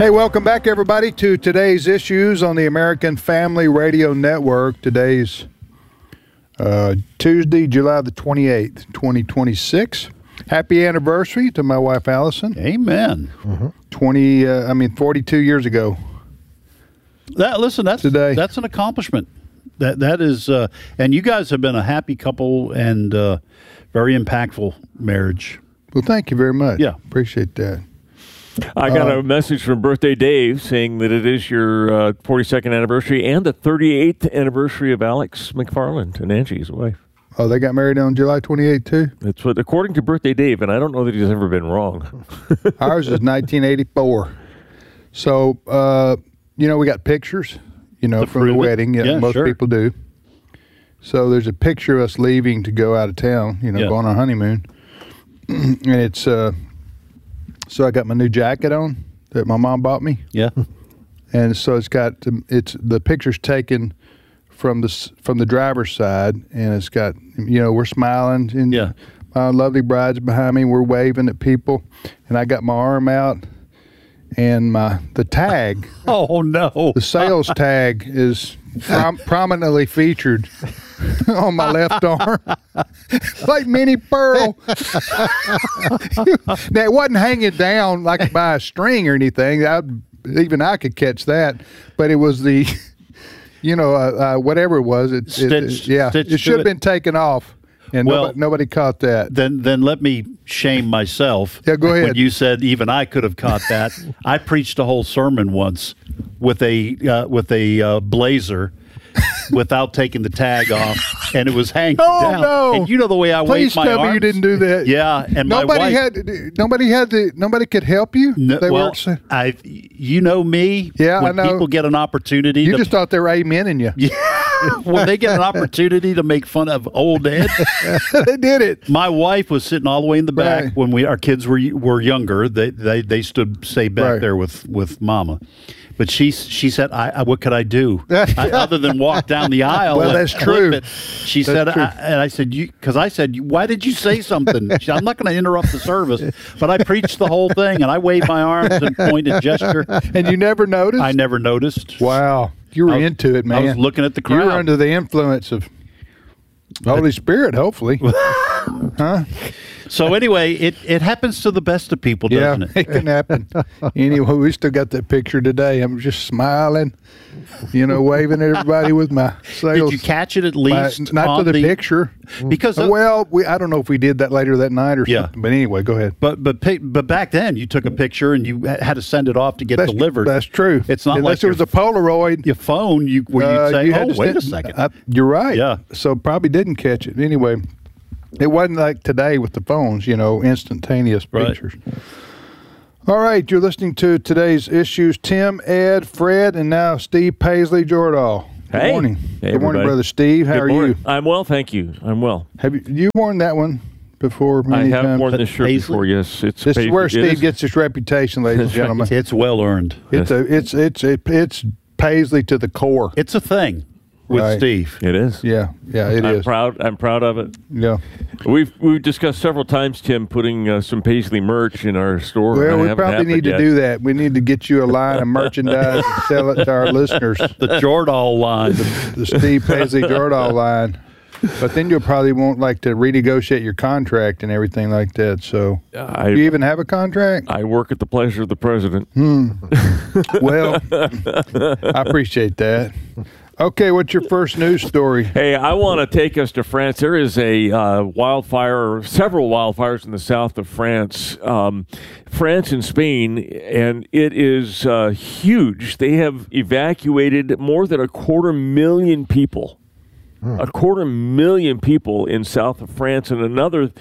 Hey, welcome back, everybody, to today's issues on the American Family Radio Network. Today's Tuesday, July the 28th, 2026. Happy anniversary to my wife, Allison. Amen. 42 years ago. That's today. That's an accomplishment. That is, and you guys have been a happy couple and very impactful marriage. Well, thank you very much. Yeah. Appreciate that. I got a message from Birthday Dave saying that it is your 42nd anniversary and the 38th anniversary of Alex McFarland and Angie, his wife. Oh, they got married on July 28th, too? That's what, according to Birthday Dave, and I don't know that he's ever been wrong. Ours is 1984. So, we got pictures, from the wedding. Yeah, most people do. So there's a picture of us leaving to go out of town, go on our honeymoon. And it's... So I got my new jacket on that my mom bought me. Yeah. And so the picture's taken from the driver's side, and it's got, we're smiling, and my lovely bride's behind me. We're waving at people, and I got my arm out, and the tag. Oh no! The sales tag is prominently featured on my left arm, like Minnie Pearl. Now, it wasn't hanging down like by a string or anything. Even I could catch that, but it was the, whatever it was. It should have been taken off, and nobody caught that. Then let me shame myself. Yeah, go ahead. When you said even I could have caught that, I preached a whole sermon once with a blazer. Without taking the tag off, and it was hanging down. No. And you know the way I waved my arms. Please tell me you didn't do that. Yeah, and nobody could help you. You know me. Yeah, when I know. People get an opportunity. You just thought they were amening you. Yeah, when they get an opportunity to make fun of old Ed, they did it. My wife was sitting all the way in the back when our kids were younger. They stayed back there with Mama. But she said, what could I do other than walk down the aisle? Well, that's true. She said, and I said, because I said, why did you say something? She said, I'm not going to interrupt the service, but I preached the whole thing, and I waved my arms and pointed gesture. And you never noticed? I never noticed. Wow. You were into it, man. I was looking at the crowd. You were under the influence of the Holy Spirit, hopefully. Huh? So anyway, it happens to the best of people, doesn't it? Yeah, it can happen. Anyway, we still got that picture today. I'm just smiling, waving at everybody with my sales. Did you catch it at least? Not to the picture. Because I don't know if we did that later that night or something. But anyway, go ahead. But back then, you took a picture and you had to send it off to get delivered. That's true. It's not unless it was a Polaroid. Your phone, where you'd say, wait a second. You're right. Yeah. So probably didn't catch it. Anyway. It wasn't like today with the phones, instantaneous pictures. All right, you're listening to today's issues. Tim, Ed, Fred, and now Steve Paisley Jordahl. Good morning. Hey, good morning, Brother Steve. How are you? I'm well, thank you. I'm well. Have you worn that one before many times? I have worn this shirt before, yes. This is where Steve gets his reputation, ladies and gentlemen. It's well earned. It's Paisley to the core. It's a thing. With Steve. It is. Yeah, it is. I'm proud of it. Yeah. We've discussed several times, Tim, putting some Paisley merch in our store. Well, we probably need to do that. We need to get you a line of merchandise and sell it to our listeners. The Jordahl line. The Steve Paisley Jordahl line. But then you'll probably won't like to renegotiate your contract and everything like that. So, do you even have a contract? I work at the pleasure of the president. Well, I appreciate that. Okay, what's your first news story? Hey, I want to take us to France. There is a several wildfires in the south of France, France and Spain, and it is huge. They have evacuated more than 250,000 people. 250,000 people in south of France, and another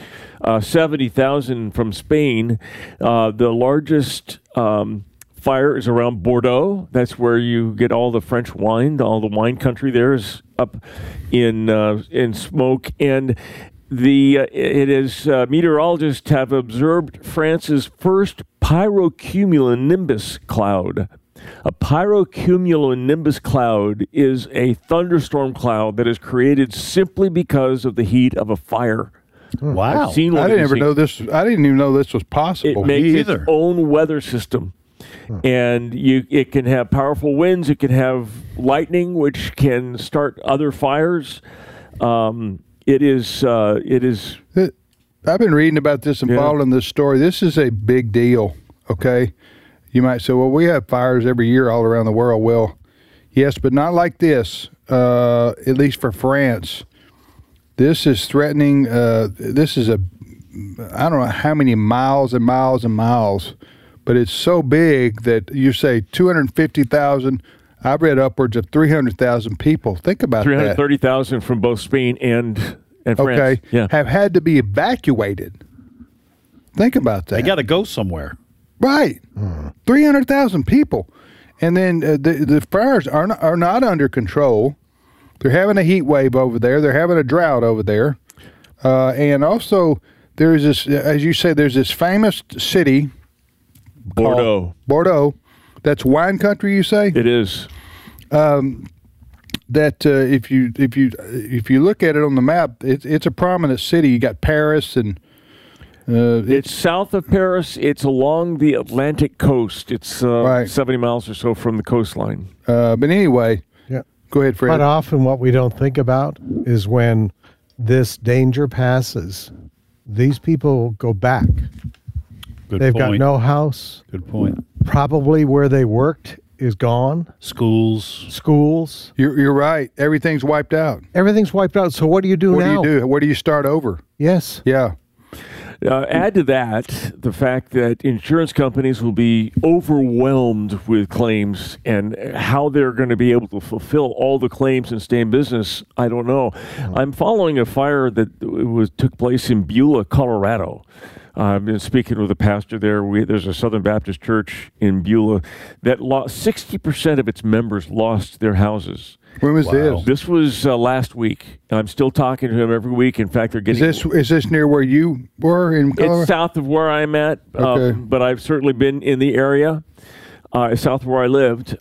70,000 from Spain. The largest fire is around Bordeaux. That's where you get all the French wine. All the wine country there is up in smoke, and meteorologists have observed France's first pyrocumulonimbus cloud. A pyrocumulonimbus cloud is a thunderstorm cloud that is created simply because of the heat of a fire. Wow! I didn't even know this was possible. It makes its own weather system. and it can have powerful winds. It can have lightning, which can start other fires. It is. I've been reading about this and following this story. This is a big deal. Okay, you might say, "Well, we have fires every year all around the world." Well, yes, but not like this. At least for France, this is threatening. This is I don't know how many miles and miles and miles, but it's so big that you say 250,000. I've read upwards of 300,000 people. Think about 330,000 from both Spain and France. Okay, have had to be evacuated. Think about that. They got to go somewhere. Right. 300,000 people. And then the fires are not under control. They're having a heat wave over there. They're having a drought over there. And also, there's this, as you say, there's this famous city. Bordeaux. That's wine country, you say? It is. That if you look at it on the map, it's a prominent city. You got Paris and it's south of Paris. It's along the Atlantic coast. It's 70 miles or so from the coastline. But anyway, go ahead, Fred. But often what we don't think about is when this danger passes, these people go back. They've got no house. Good point. Probably where they worked is gone. Schools. You're right. Everything's wiped out. Everything's wiped out. So what do you do now? What do you do? Where do you start over? Yes. Yeah. Add to that the fact that insurance companies will be overwhelmed with claims, and how they're going to be able to fulfill all the claims and stay in business, I don't know. I'm following a fire that took place in Beulah, Colorado. I've been speaking with a pastor there. There's a Southern Baptist church in Beulah that 60% of its members lost their houses. When was this? This was last week. I'm still talking to him every week. In fact, they're getting. Is this near where you were in Colorado? It's south of where I'm at, okay. But I've certainly been in the area, south of where I lived.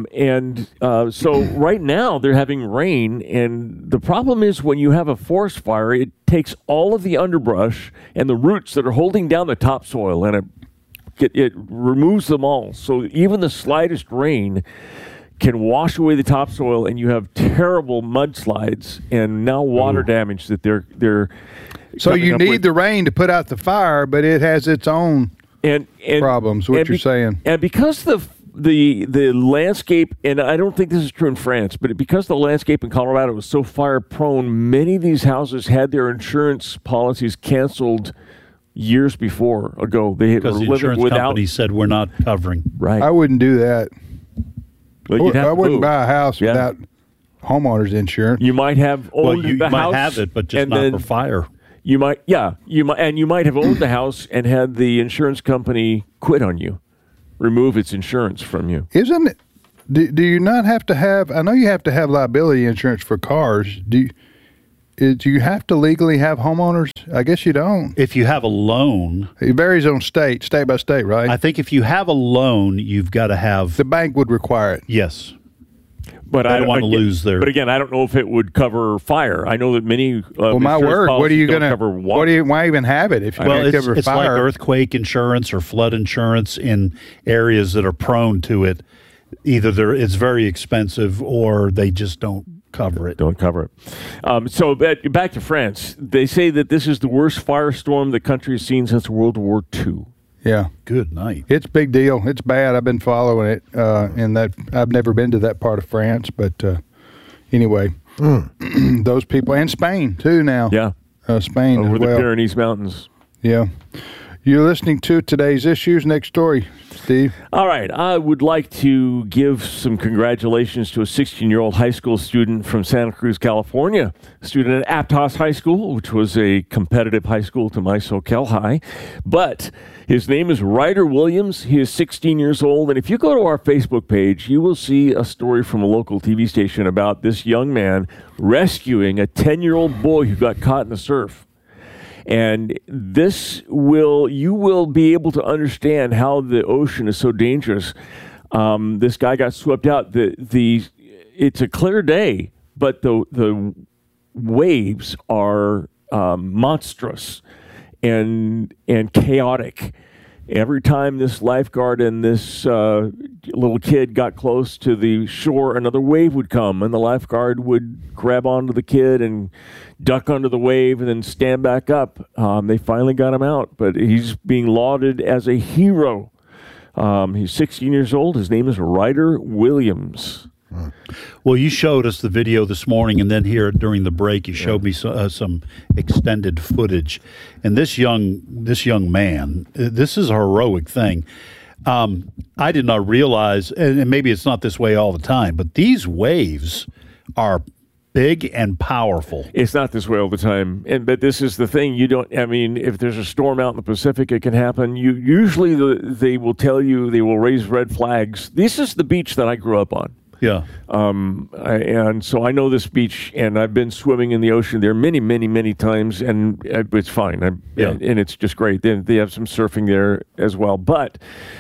So right now they're having rain, and the problem is when you have a forest fire, it takes all of the underbrush and the roots that are holding down the topsoil, and it removes them all. So even the slightest rain can wash away the topsoil, and you have terrible mudslides and now water damage that they're. So you need the rain to put out the fire, but it has its own problems. What you're saying, and because the landscape, and I don't think this is true in France, but because the landscape in Colorado was so fire prone, many of these houses had their insurance policies canceled years ago. They because the insurance company said we're not covering. Right. I wouldn't do that. Well, I wouldn't buy a house without homeowners insurance. You might have owned the house. You might have it, but just not for fire. You might have owned the house and had the insurance company quit on you, remove its insurance from you. Isn't it? Do you not have to have? I know you have to have liability insurance for cars. Do you have to legally have homeowners? I guess you don't. If you have a loan. It varies on state by state, right? I think if you have a loan, you've got to have. The bank would require it. Yes. But I don't want to lose their. But again, I don't know if it would cover fire. I know that many. My word! What are you going to cover? Why even have it if you can't cover it's fire? Like earthquake insurance or flood insurance in areas that are prone to it. Either it's very expensive or they just don't cover it. Don't cover it. So back to France. They say that this is the worst firestorm the country has seen since World War II. Yeah. Good night. It's a big deal. It's bad. I've been following it. I've never been to that part of France, but anyway, those people, and Spain too now. Yeah. Spain over as well. The Pyrenees Mountains. Yeah. You're listening to Today's Issues. Next story, Steve. All right. I would like to give some congratulations to a 16-year-old high school student from Santa Cruz, California, a student at Aptos High School, which was a competitive high school to my SoCal High. But his name is Ryder Williams. He is 16 years old. And if you go to our Facebook page, you will see a story from a local TV station about this young man rescuing a 10-year-old boy who got caught in the surf. And you will be able to understand how the ocean is so dangerous. This guy got swept out. It's a clear day, but the waves are monstrous and chaotic. Every time this lifeguard and this little kid got close to the shore, another wave would come, and the lifeguard would grab onto the kid and duck under the wave and then stand back up. They finally got him out, but he's being lauded as a hero. He's 16 years old. His name is Ryder Williams. Well, you showed us the video this morning, and then here during the break, you showed me some extended footage. And this young man, this is a heroic thing. I did not realize, and maybe it's not this way all the time, but these waves are big and powerful. It's not this way all the time, but this is the thing. If there's a storm out in the Pacific, it can happen. Usually they will tell you, they will raise red flags. This is the beach that I grew up on. Yeah. And so I know this beach, and I've been swimming in the ocean there many, many, many times, and it's fine. And it's just great. They have some surfing there as well. But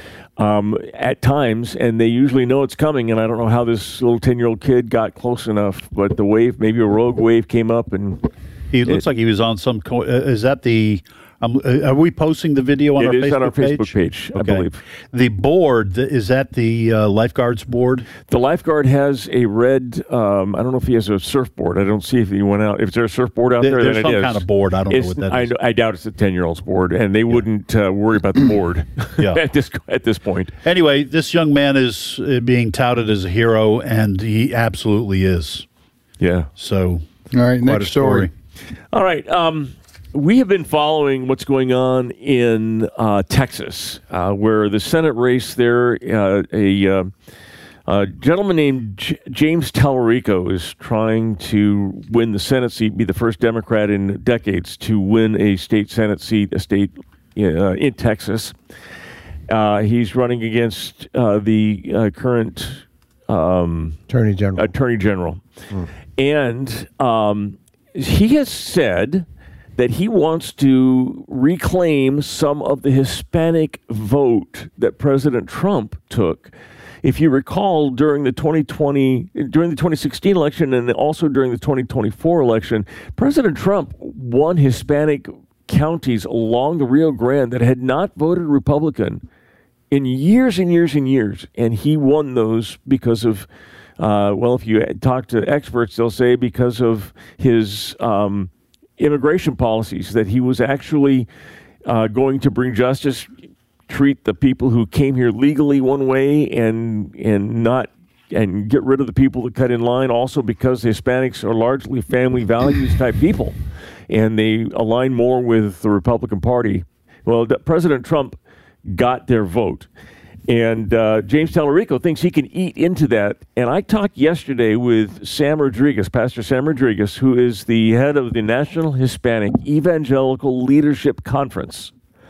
at times, and they usually know it's coming, and I don't know how this little 10-year-old kid got close enough, but the wave, maybe a rogue wave came up, and he looks like he was on some. Is that the? Are we posting the video on our Facebook page? It is on our Facebook page, I believe. The board, is that the lifeguard's board? The lifeguard has a red, I don't know if he has a surfboard. I don't see if he went out. If there's a surfboard out there, then it is. There's some kind of board. I don't know what that is. I doubt it's a 10-year-old's board, and they wouldn't worry about the board at this point. Anyway, this young man is being touted as a hero, and he absolutely is. Yeah. So, all right, next story. All right. We have been following what's going on in Texas, where the Senate race there, a gentleman named James Tallarico is trying to win the Senate seat, be the first Democrat in decades to win a state Senate seat, in Texas. He's running against the current Attorney General. And he has said that he wants to reclaim some of the Hispanic vote that President Trump took. If you recall, during the 2016 election and also during the 2024 election, President Trump won Hispanic counties along the Rio Grande that had not voted Republican in years and years and years. And he won those because of, if you talk to experts, they'll say because of his immigration policies, that he was actually going to bring justice, treat the people who came here legally one way and get rid of the people that cut in line. Also because the Hispanics are largely family values type people, and they align more with the Republican Party. Well, President Trump got their vote. And James Tallarico thinks he can eat into that. And I talked yesterday with Sam Rodriguez, Pastor Sam Rodriguez, who is the head of the National Hispanic Evangelical Leadership Conference.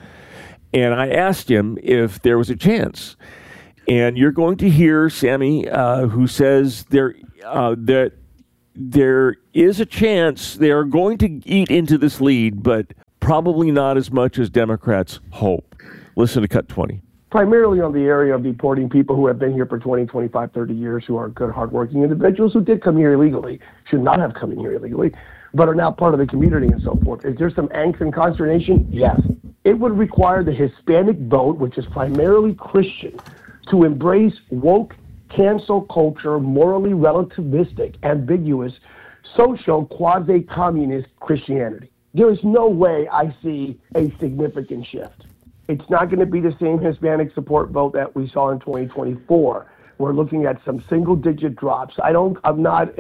And I asked him if there was a chance. And you're going to hear Sammy, who says that there is a chance they are going to eat into this lead, but probably not as much as Democrats hope. Listen to Cut 20. Primarily on the area of deporting people who have been here for 20, 25, 30 years, who are good, hardworking individuals who did come here illegally, should not have come in here illegally, but are now part of the community and so forth. Is there some angst and consternation? Yes. It would require the Hispanic vote, which is primarily Christian, to embrace woke, cancel culture, morally relativistic, ambiguous, social, quasi-communist Christianity. There is no way I see a significant shift. It's not going to be the same Hispanic support vote that we saw in 2024. We're looking at some single-digit drops. I'm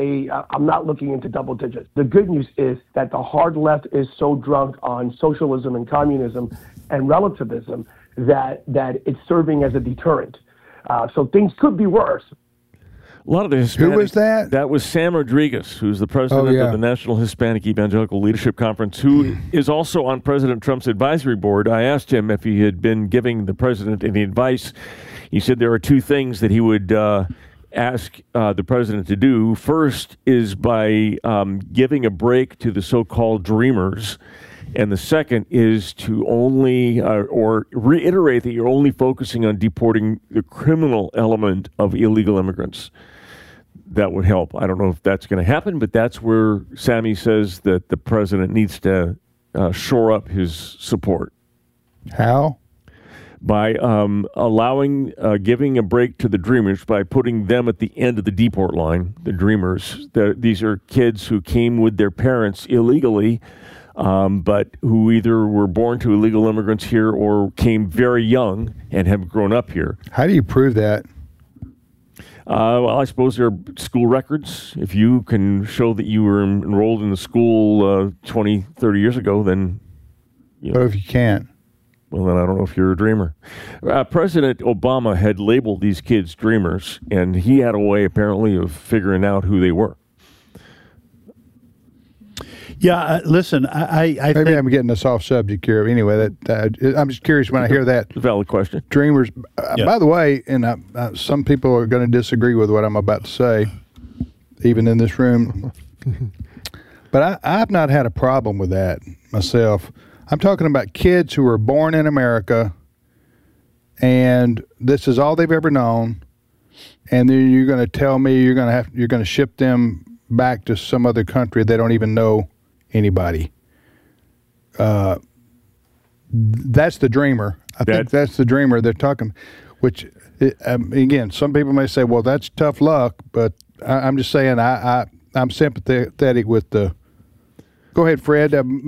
not looking into double digits. The good news is that the hard left is so drunk on socialism and communism and relativism that it's serving as a deterrent. So things could be worse. A lot of the Hispanic, who was that? That was Sam Rodriguez, who's the president of the National Hispanic Evangelical Leadership Conference, who is also on President Trump's advisory board. I asked him if he had been giving the president any advice. He said there are two things that he would ask the president to do. First is by giving a break to the so-called dreamers. And the second is to only or reiterate that you're only focusing on deporting the criminal element of illegal immigrants. That would help. I don't know if that's going to happen, but that's where Sammy says that the president needs to shore up his support. How? by giving a break to the Dreamers by putting them at the end of the deport line, the Dreamers. These are kids who came with their parents illegally, but who either were born to illegal immigrants here or came very young and have grown up here. How do you prove that? Well, I suppose there are school records. If you can show that you were enrolled in the school 20, 30 years ago, then... But if you can't? Well, then I don't know if you're a dreamer. President Obama had labeled these kids dreamers, and he had a way, apparently, of figuring out who they were. Yeah, listen, I maybe I'm getting us off subject here. Anyway, I'm just curious when I hear that. Valid question. Dreamers. By the way, and some people are going to disagree with what I'm about to say, even in this room. But I've not had a problem with that myself. I'm talking about kids who were born in America, and this is all they've ever known, and then you're going to tell me you're going to ship them back to some other country they don't even know anybody. That's the dreamer. I think that's the dreamer they're talking. Which again, some people may say, "Well, that's tough luck," but I'm just saying I'm sympathetic with the. Go ahead, Fred.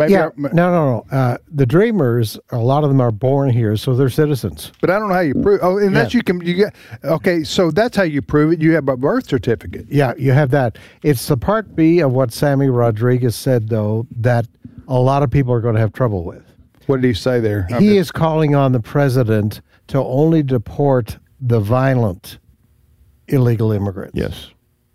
No. The Dreamers, a lot of them are born here, so they're citizens. But I don't know how you prove. Oh, unless you get. Okay, so that's how you prove it. You have a birth certificate. Yeah, you have that. It's the Part B of what Sammy Rodriguez said, though, that a lot of people are going to have trouble with. What did he say there? He is calling on the president to only deport the violent illegal immigrants. Yes.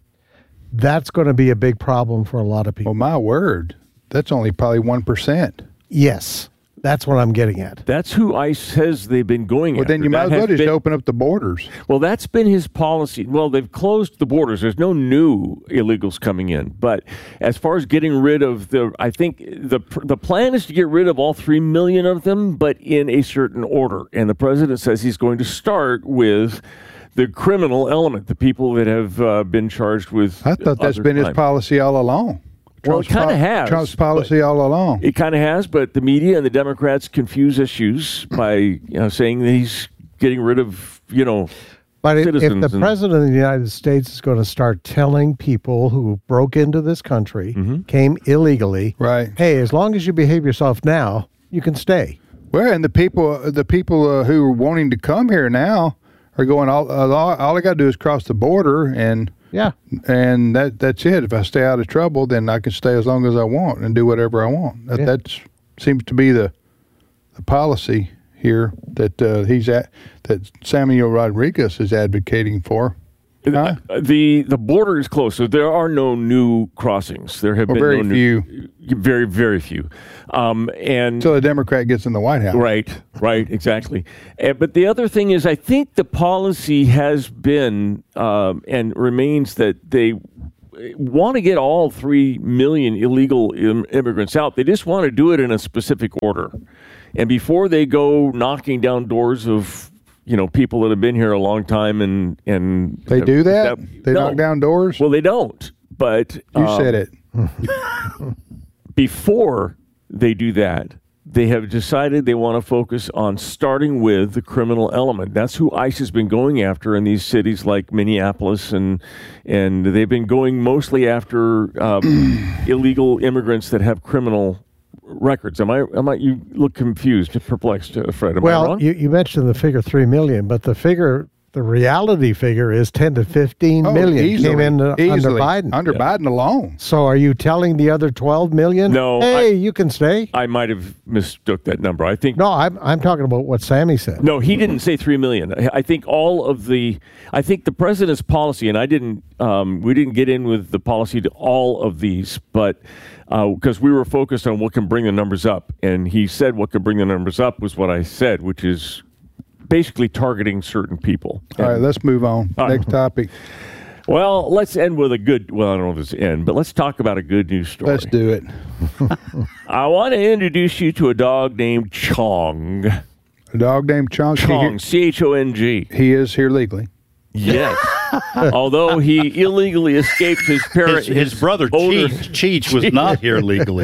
That's going to be a big problem for a lot of people. Oh, my word. That's only probably 1%. Yes, that's what I'm getting at. That's who ICE says they've been going after. Well, then you might as well just open up the borders. Well, that's been his policy. Well, they've closed the borders. There's no new illegals coming in. But as far as getting rid of I think the plan is to get rid of all 3 million of them, but in a certain order. And the president says he's going to start with the criminal element, the people that have been charged with. I thought that's been his policy all along. Well, it kind of has. Trump's policy all along. It kind of has, but the media and the Democrats confuse issues by saying that he's getting rid of, But if the president of the United States is going to start telling people who broke into this country, came illegally, right? Hey, as long as you behave yourself now, you can stay. Well, and the people who are wanting to come here now are going, all I got to do is cross the border and... Yeah, and that's it. If I stay out of trouble, then I can stay as long as I want and do whatever I want. That seems to be the policy here that that Samuel Rodriguez is advocating for. Huh? The border is closed, so there are no new crossings. There have been very few. Very, very few. And so the Democrat gets in the White House. Right, exactly. But the other thing is, I think the policy has been and remains that they want to get all 3 million illegal immigrants out. They just want to do it in a specific order. And before they go knocking down doors of people that have been here a long time and they do that? They knock down doors? Well, they don't. But you said it. Before they do that, they have decided they want to focus on starting with the criminal element. That's who ICE has been going after in these cities like Minneapolis, and they've been going mostly after illegal immigrants that have criminal records. You look confused, perplexed, Fred. Am I wrong? You mentioned the figure 3 million, but the reality figure is 10 to 15 million easily, came in under Biden. Under Biden alone. So are you telling the other 12 million? No. Hey, you can stay? I might have mistook that number. I think. No, I'm talking about what Sammy said. No, he didn't say 3 million. I think I think the president's policy, and we didn't get in with the policy to all of these, but because we were focused on what can bring the numbers up, and he said what could bring the numbers up was what I said, which is basically targeting certain people. All right, let's move on. Next topic. Well, let's end with I don't know if it's end, but let's talk about a good news story. Let's do it. I want to introduce you to a dog named Chong. A dog named Chong? Chong, C-H-O-N-G. He is here legally. Yes. although he illegally escaped his parents. His brother Cheech was not here legally.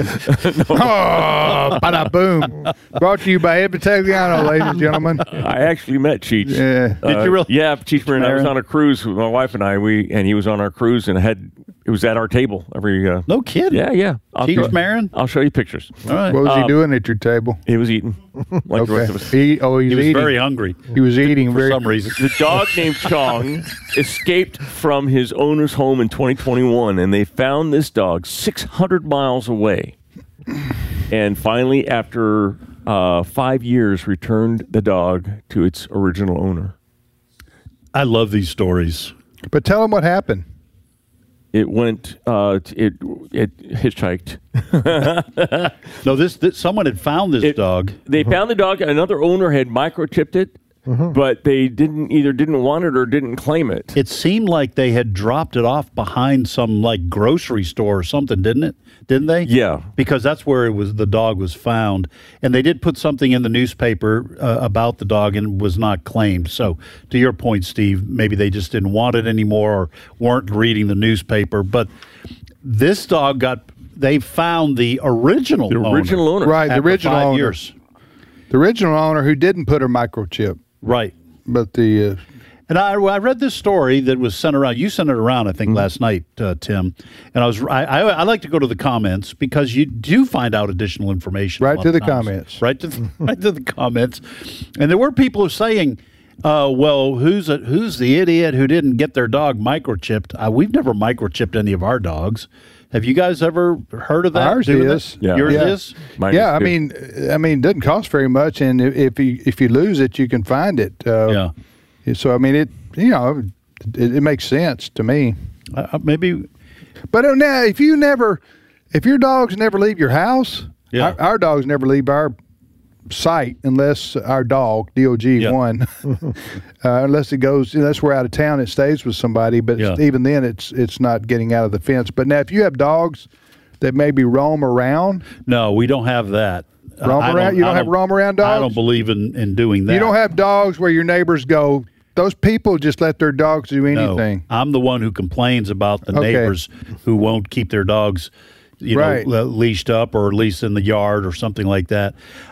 Oh, bada boom! Brought to you by Ed Battagliano, ladies and gentlemen. I actually met Cheech. Yeah, did you really? Yeah, Cheech Marin. I was on a cruise with my wife and I. And he was on our cruise and it was at our table every. No kidding. Yeah. Cheech Marin. I'll show you pictures. All right. What was he doing at your table? He was eating. Like the rest of us. He was eating. Very hungry. He was eating for some reason. The dog named Chong escaped from his owner's home in 2021, and they found this dog 600 miles away. And finally, after 5 years, returned the dog to its original owner. I love these stories. But tell him what happened. It went. It hitchhiked. No, this someone had found this dog. They found the dog. Another owner had microchipped it, but they didn't want it or didn't claim it. It seemed like they had dropped it off behind some like grocery store or something, didn't it? Didn't they? Yeah, because that's where the dog was found, and they did put something in the newspaper about the dog, and was not claimed. So, to your point, Steve, maybe they just didn't want it anymore, or weren't reading the newspaper. But this dog they found the original owner. Right, the original 5 owner. years. The original owner who didn't put her microchip. Right. But the... And I read this story that was sent around. You sent it around, I think, last night, Tim. And I like to go to the comments because you do find out additional information. Right to the comments. Right to the comments. And there were people who saying, well, who's the idiot who didn't get their dog microchipped? We've never microchipped any of our dogs. Have you guys ever heard of that? Ours is. Yeah. Yours is? Mine is. I mean, it doesn't cost very much, and if you lose it, you can find it. Yeah. So I mean, it makes sense to me. Maybe. But now, if your dogs never leave your house, our dogs never leave our site unless our dog DOG1, unless it goes, unless we're out of town, it stays with somebody. But even then, it's not getting out of the fence. But now, if you have dogs that maybe roam around, no, we don't have that. Roam around? You don't have roam around dogs? I don't believe in doing that. You don't have dogs where your neighbors go, those people just let their dogs do anything. No, I'm the one who complains about the neighbors who won't keep their dogs, leashed up, or at least in the yard or something like that.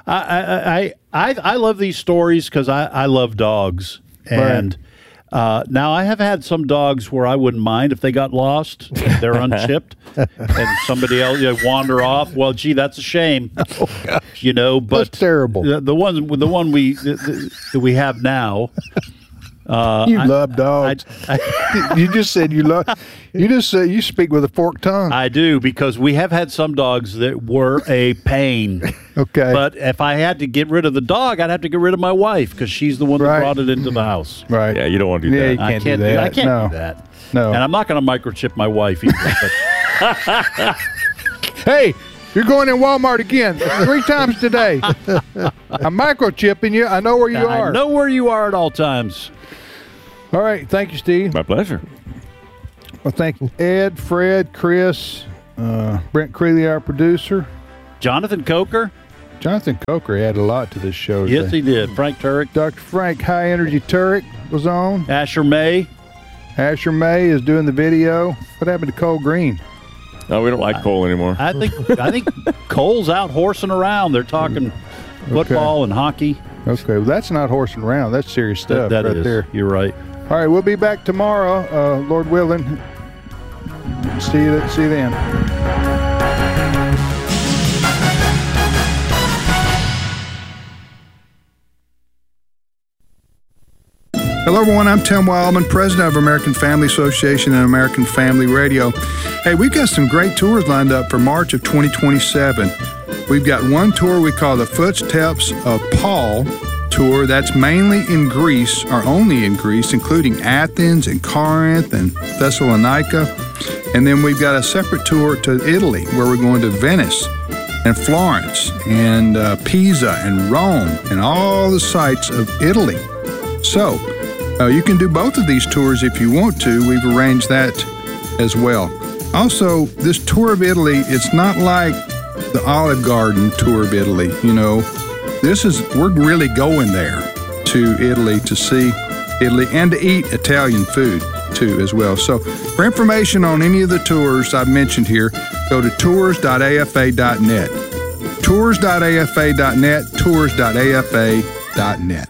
I love these stories because I love dogs, and now I have had some dogs where I wouldn't mind if they got lost, they're unchipped, and somebody else wander off. Well, gee, that's a shame, but that's terrible. The one we have now. You love dogs. You just said you love. You just said you speak with a forked tongue. I do, because we have had some dogs that were a pain. Okay. But if I had to get rid of the dog, I'd have to get rid of my wife, because she's the one that brought it into the house. Right. Yeah, you don't want to do that. You can't do that. I can't do that. No. And I'm not going to microchip my wife either. Hey. You're going in Walmart again 3 times today. I'm microchipping you. I know where you are. I know where you are at all times. All right. Thank you, Steve. My pleasure. Well, thank you, Ed, Fred, Chris, Brent Creeley, our producer. Jonathan Coker. Jonathan Coker added a lot to this show today. Yes, he did. Frank Turek. Dr. Frank High Energy Turek was on. Asher May. Asher May is doing the video. What happened to Cole Green? No, we don't like Cole anymore. I think Cole's out horsing around. They're talking football and hockey. Okay, well, that's not horsing around. That's serious stuff that right is. There. You're right. All right, we'll be back tomorrow, Lord willing. See you then. Hello, everyone. I'm Tim Wildman, president of American Family Association and American Family Radio. Hey, we've got some great tours lined up for March of 2027. We've got one tour we call the Footsteps of Paul tour. That's mainly in Greece, or only in Greece, including Athens and Corinth and Thessalonica. And then we've got a separate tour to Italy, where we're going to Venice and Florence and Pisa and Rome and all the sites of Italy. So, you can do both of these tours if you want to. We've arranged that as well. Also, this tour of Italy, it's not like the Olive Garden tour of Italy. We're really going there to Italy to see Italy and to eat Italian food. too as well. So for information on any of the tours I've mentioned here, go to tours.afa.net. Tours.afa.net, tours.afa.net.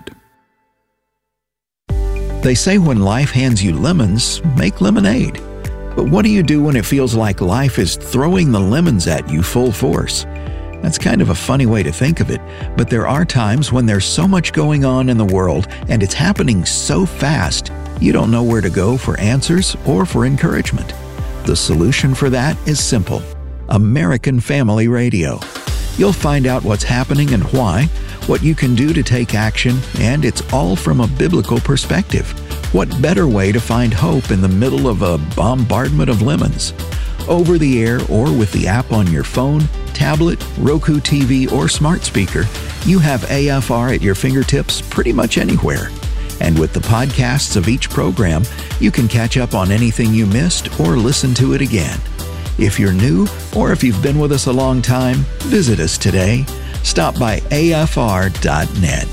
They say when life hands you lemons, make lemonade. But what do you do when it feels like life is throwing the lemons at you full force? That's kind of a funny way to think of it, but there are times when there's so much going on in the world and it's happening so fast, you don't know where to go for answers or for encouragement. The solution for that is simple: American Family Radio. You'll find out what's happening and why, what you can do to take action, and it's all from a biblical perspective. What better way to find hope in the middle of a bombardment of lemons? Over the air or with the app on your phone, tablet, Roku TV, or smart speaker, you have AFR at your fingertips pretty much anywhere. And with the podcasts of each program, you can catch up on anything you missed or listen to it again. If you're new or if you've been with us a long time, visit us today. Stop by afr.net.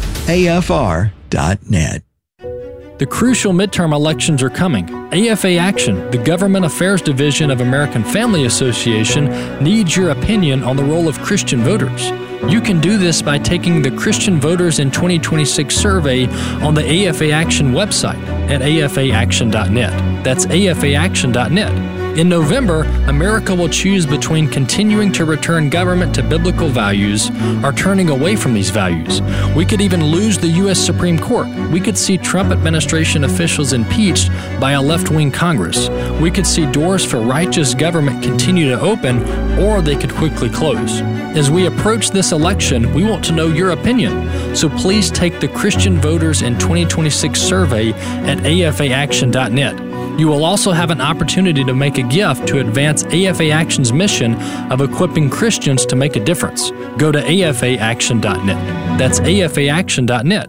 afr.net. The crucial midterm elections are coming. AFA Action, the Government Affairs Division of American Family Association, needs your opinion on the role of Christian voters. You can do this by taking the Christian Voters in 2026 survey on the AFA Action website at afaaction.net. That's afaaction.net. In November, America will choose between continuing to return government to biblical values or turning away from these values. We could even lose the U.S. Supreme Court. We could see Trump administration officials impeached by a left-wing Congress. We could see doors for righteous government continue to open, or they could quickly close. As we approach this election, we want to know your opinion. So please take the Christian Voters in 2026 survey at afaaction.net. You will also have an opportunity to make a gift to advance AFA Action's mission of equipping Christians to make a difference. Go to afaaction.net. That's afaaction.net.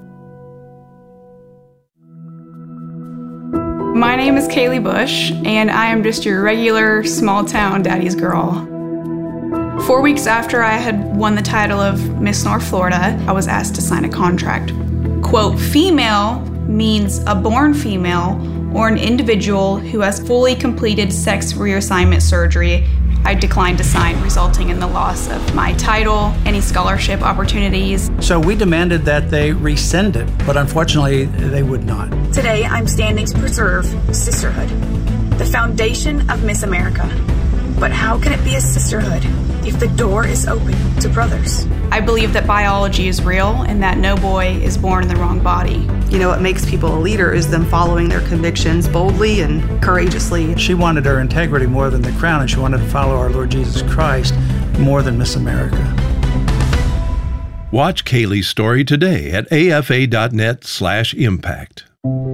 My name is Kaylee Bush, and I am just your regular small-town daddy's girl. 4 weeks after I had won the title of Miss North Florida, I was asked to sign a contract. Quote, female means a born female or an individual who has fully completed sex reassignment surgery. I declined to sign, resulting in the loss of my title, any scholarship opportunities. So we demanded that they rescind it, but unfortunately they would not. Today I'm standing to preserve sisterhood, the foundation of Miss America. But how can it be a sisterhood if the door is open to brothers? I believe that biology is real and that no boy is born in the wrong body. You know, what makes people a leader is them following their convictions boldly and courageously. She wanted her integrity more than the crown, and she wanted to follow our Lord Jesus Christ more than Miss America. Watch Kaylee's story today at afa.net/impact.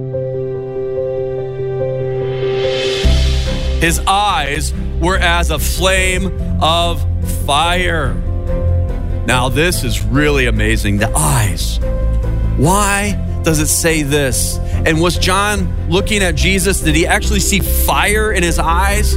His eyes were as a flame of fire. Now, this is really amazing. The eyes. Why does it say this? And was John looking at Jesus? Did he actually see fire in his eyes?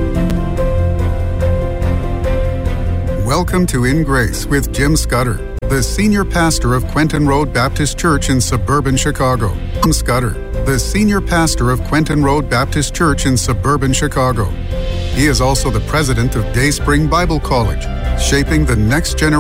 Welcome to In Grace with Jim Scudder, the senior pastor of Quentin Road Baptist Church in suburban Chicago. Jim Scudder, the senior pastor of Quentin Road Baptist Church in suburban Chicago. He is also the president of Dayspring Bible College, shaping the next generation